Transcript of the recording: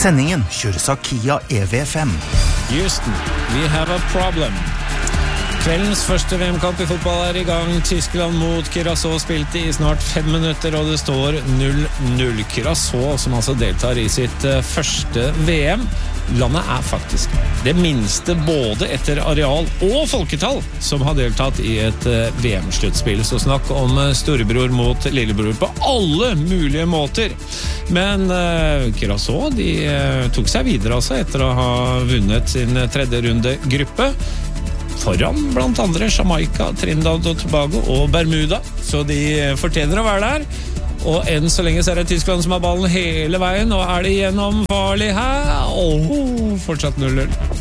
Sendingen kjøres av Kia EV5. Houston, we have a problem. Kveldens første VM-kamp i fotball I gang. Tyskland mot Curaçao spilte I snart 5 minutter, og det står 0-0. Curaçao, som altså deltar I sitt første VM. Landet faktisk det minste både etter areal og folketall som har deltatt I et VM-sluttspill. Så snakk om storebror mot lillebror på alle mulige måter. Men Curaçao, de tok seg videre altså etter å ha vunnet sin tredje runde gruppe. Foran blant andre Jamaica, Trinidad og Tobago og Bermuda, så de fortjener å være der. Og enn så lenge så det Tyskland som har ballen hele veien, og det gjennom farlig her? Fortsatt 0-0.